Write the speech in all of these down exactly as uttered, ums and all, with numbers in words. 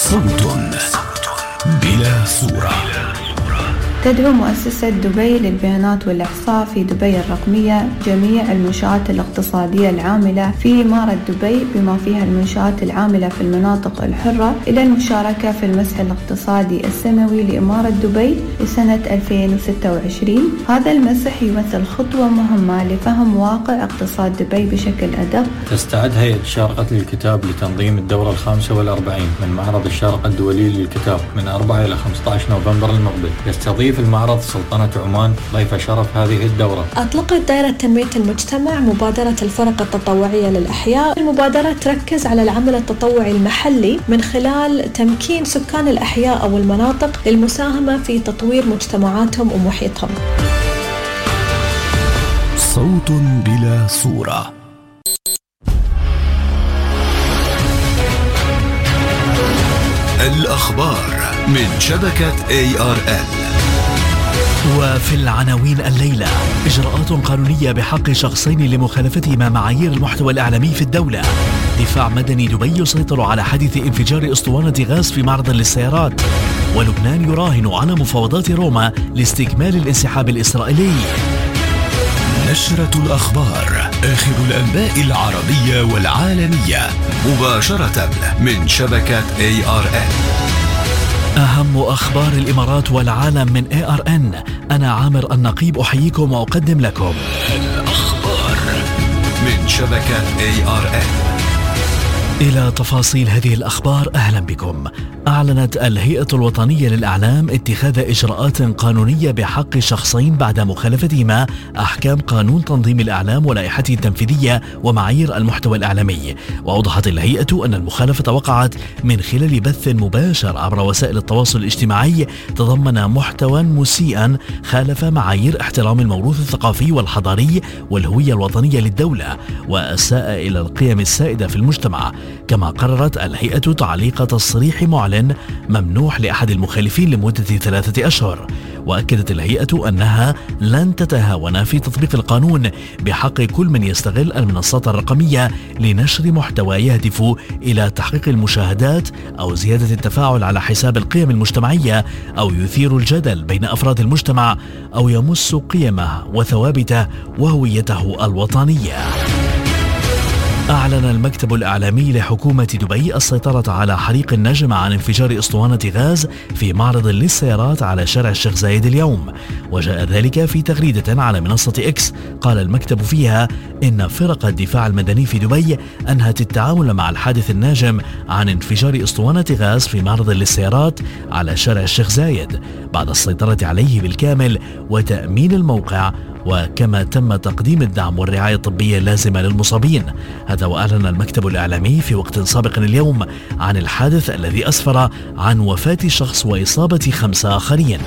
صوت بلا صورة. تدعو مؤسسة دبي للبيانات والإحصاء في دبي الرقمية جميع المنشآت الاقتصادية العاملة في إمارة دبي بما فيها المنشآت العاملة في المناطق الحرة إلى المشاركة في المسح الاقتصادي السنوي لإمارة دبي لسنة ألفين وستة وعشرين. هذا المسح يمثل خطوة مهمة لفهم واقع اقتصاد دبي بشكل أدق. تستعد هيئة الشارقة للكتاب لتنظيم الدورة الخامسة والأربعين من معرض الشارقة الدولي للكتاب من أربعة إلى خمسة عشر نوفمبر المقبل. يستضيف في المعرض سلطنة عمان ضيف شرف هذه الدورة. أطلقت دائرة تنمية المجتمع مبادرة الفرق التطوعية للأحياء. المبادرة تركز على العمل التطوعي المحلي من خلال تمكين سكان الأحياء أو المناطق للمساهمة في تطوير مجتمعاتهم ومحيطهم. صوت بلا صورة. الأخبار من شبكة إيه آر إل. وفي العناوين الليلة: إجراءات قانونية بحق شخصين لمخالفتهما معايير المحتوى الإعلامي في الدولة. دفاع مدني دبي يسيطر على حادث انفجار أسطوانة غاز في معرض للسيارات. ولبنان يراهن على مفاوضات روما لاستكمال الانسحاب الإسرائيلي. نشرة الأخبار، آخر الأنباء العربية والعالمية مباشرة من شبكة إيه آر إل. أهم أخبار الإمارات والعالم من إيه آر إن. أنا عامر النقيب أحييكم وأقدم لكم الأخبار من شبكة إيه آر إل. إلى تفاصيل هذه الأخبار أهلا بكم. أعلنت الهيئة الوطنية للإعلام اتخاذ إجراءات قانونية بحق شخصين بعد مخالفتهما أحكام قانون تنظيم الإعلام ولائحته التنفيذية ومعايير المحتوى الإعلامي. وأوضحت الهيئة أن المخالفة وقعت من خلال بث مباشر عبر وسائل التواصل الاجتماعي تضمن محتوى مسيئا خالف معايير احترام الموروث الثقافي والحضاري والهوية الوطنية للدولة وأساء إلى القيم السائدة في المجتمع. كما قررت الهيئة تعليق تصريح معلن ممنوح لأحد المخالفين لمدة ثلاثة أشهر. وأكدت الهيئة أنها لن تتهاون في تطبيق القانون بحق كل من يستغل المنصات الرقمية لنشر محتوى يهدف إلى تحقيق المشاهدات أو زيادة التفاعل على حساب القيم المجتمعية أو يثير الجدل بين أفراد المجتمع أو يمس قيمه وثوابته وهويته الوطنية. أعلن المكتب الإعلامي لحكومة دبي السيطرة على حريق نجم عن انفجار أسطوانة غاز في معرض للسيارات على شارع الشيخ زايد اليوم. وجاء ذلك في تغريدة على منصة إكس قال المكتب فيها إن فرق الدفاع المدني في دبي أنهت التعامل مع الحادث الناجم عن انفجار أسطوانة غاز في معرض للسيارات على شارع الشيخ زايد بعد السيطرة عليه بالكامل وتأمين الموقع، وكما تم تقديم الدعم والرعاية الطبية اللازمة للمصابين. هذا وأعلن المكتب الإعلامي في وقت سابق اليوم عن الحادث الذي أسفر عن وفاة شخص وإصابة خمسة آخرين.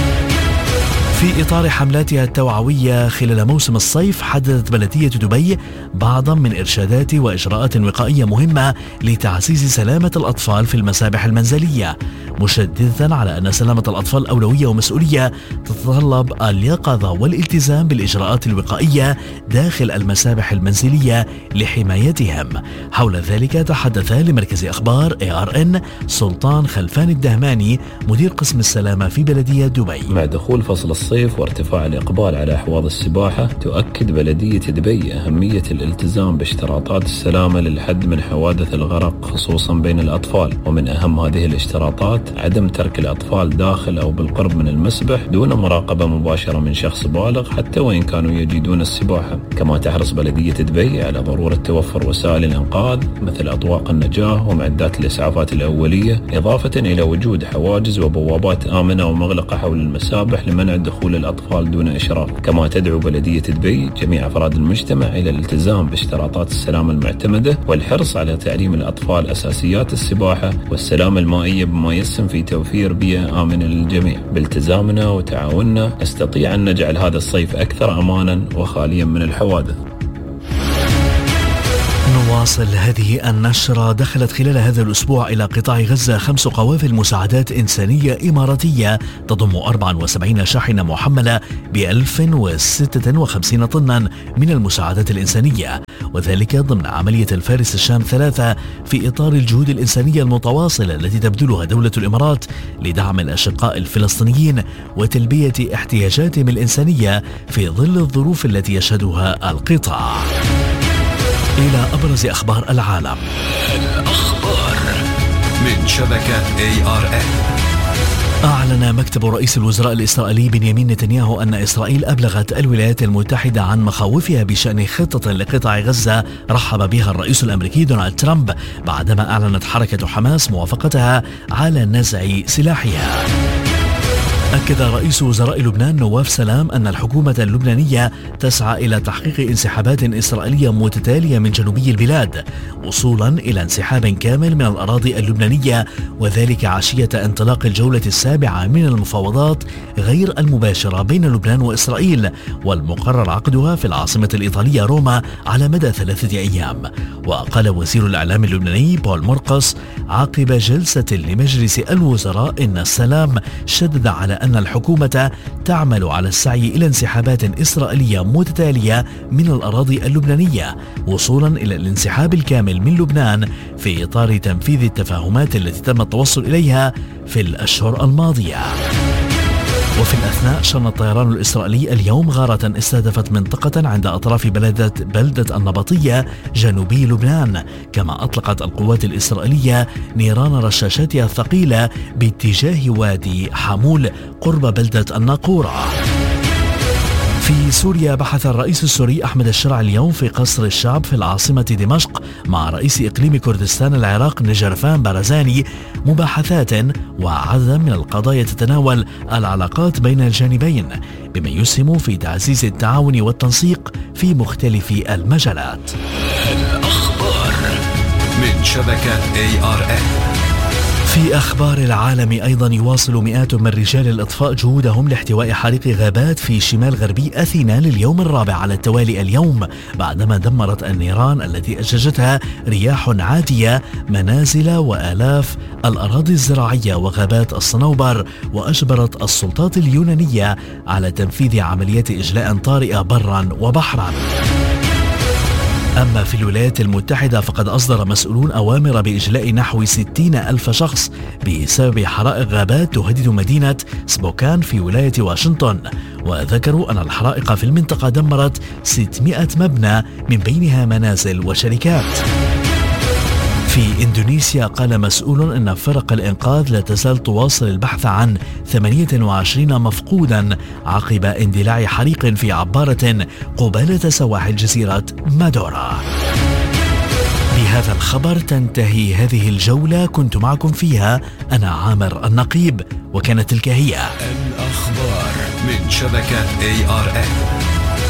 في إطار حملاتها التوعوية خلال موسم الصيف، حددت بلدية دبي بعضا من إرشادات وإجراءات وقائية مهمة لتعزيز سلامة الأطفال في المسابح المنزلية، مشددة على أن سلامة الأطفال أولوية ومسؤولية تتطلب اليقظة والالتزام بالإجراءات الوقائية داخل المسابح المنزلية لحمايتهم. حول ذلك تحدث لمركز أخبار إيه آر إن سلطان خلفان الدهماني مدير قسم السلامة في بلدية دبي. مع دخول فصل الصيف وارتفاع الإقبال على حواض السباحة، تؤكد بلدية دبي أهمية الالتزام باشتراطات السلامة للحد من حوادث الغرق خصوصا بين الأطفال. ومن أهم هذه الاشتراطات عدم ترك الأطفال داخل أو بالقرب من المسبح دون مراقبة مباشرة من شخص بالغ حتى وإن كانوا يجيدون السباحة. كما تحرص بلدية دبي على ضرورة توفر وسائل الإنقاذ مثل أطواق النجاة ومعدات الإسعافات الأولية، إضافة إلى وجود حواجز وبوابات آمنة ومغلقة حول المسابح لمنع دخول الأطفال دون إشراف. كما تدعو بلدية دبي جميع أفراد المجتمع إلى الالتزام باشتراطات السلامة المعتمدة والحرص على تعليم الأطفال أساسيات السباحة والسلامة المائية بما يسهم في توفير بيئة آمنة للجميع. بالتزامنا وتعاوننا نستطيع أن نجعل هذا الصيف أكثر أمانا وخاليا من الحوادث. نواصل هذه النشرة. دخلت خلال هذا الأسبوع إلى قطاع غزة خمس قوافل مساعدات إنسانية إماراتية تضم أربعة وسبعين شاحنة محملة ب ألف وستة وخمسين طنا من المساعدات الإنسانية، وذلك ضمن عملية الفارس الشام ثلاثة في إطار الجهود الإنسانية المتواصلة التي تبذلها دولة الإمارات لدعم الأشقاء الفلسطينيين وتلبية احتياجاتهم الإنسانية في ظل الظروف التي يشهدها القطاع. إلى أبرز أخبار العالم. الأخبار من شبكة إيه آر إل. أعلن مكتب رئيس الوزراء الإسرائيلي بنيامين نتنياهو أن إسرائيل أبلغت الولايات المتحدة عن مخاوفها بشأن خطة لقطاع غزة رحب بها الرئيس الأمريكي دونالد ترامب بعدما أعلنت حركة حماس موافقتها على نزع سلاحها. أكد رئيس وزراء لبنان نواف سلام أن الحكومة اللبنانية تسعى إلى تحقيق انسحابات إسرائيلية متتالية من جنوبي البلاد وصولا إلى انسحاب كامل من الأراضي اللبنانية، وذلك عشية انطلاق الجولة السابعة من المفاوضات غير المباشرة بين لبنان وإسرائيل، والمقرر عقدها في العاصمة الإيطالية روما على مدى ثلاثة أيام. وقال وزير الإعلام اللبناني بول مرقس عقب جلسة لمجلس الوزراء إن السلام شدد على أن الحكومة تعمل على السعي إلى انسحابات إسرائيلية متتالية من الأراضي اللبنانية وصولا إلى الانسحاب الكامل من لبنان في إطار تنفيذ التفاهمات التي تم التوصل إليها في الأشهر الماضية. وفي الأثناء شن الطيران الإسرائيلي اليوم غارة استهدفت منطقة عند أطراف بلدة بلدة النبطية جنوبي لبنان، كما أطلقت القوات الإسرائيلية نيران رشاشاتها الثقيلة باتجاه وادي حمول قرب بلدة الناقورة. في سوريا بحث الرئيس السوري أحمد الشرع اليوم في قصر الشعب في العاصمة دمشق مع رئيس إقليم كردستان العراق نجرفان بارزاني مباحثات وعددا من القضايا تتناول العلاقات بين الجانبين بما يسهم في تعزيز التعاون والتنسيق في مختلف المجالات. الأخبار من شبكة إيه آر إل. في أخبار العالم أيضا يواصل مئات من رجال الإطفاء جهودهم لاحتواء حريق غابات في شمال غربي أثينا لليوم الرابع على التوالي اليوم بعدما دمرت النيران التي أججتها رياح عاتية منازل وآلاف الأراضي الزراعية وغابات الصنوبر، وأجبرت السلطات اليونانية على تنفيذ عمليات إجلاء طارئة برا وبحرا. أما في الولايات المتحدة فقد أصدر مسؤولون أوامر بإجلاء نحو ستين ألف شخص بسبب حرائق غابات تهدد مدينة سبوكان في ولاية واشنطن، وذكروا أن الحرائق في المنطقة دمرت ستمائة مبنى من بينها منازل وشركات. في إندونيسيا قال مسؤول أن فرق الإنقاذ لا تزال تواصل البحث عن ثمانية وعشرين مفقودا عقب اندلاع حريق في عبارة قبالة سواحل جزيرة مادورا. بهذا الخبر تنتهي هذه الجولة، كنت معكم فيها أنا عامر النقيب، وكانت تلك هي الأخبار من شبكة إيه آر إل.